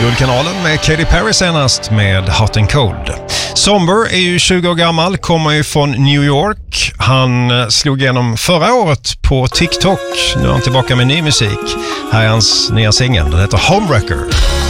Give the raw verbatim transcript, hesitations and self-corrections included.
Guldkanalen med Katy Perry senast med Hot and Cold. Somber är ju tjugo år gammal, kommer ju från New York. Han slog igenom förra året på TikTok. Nu är han tillbaka med ny musik. Här är hans nya singel, den heter Homewrecker.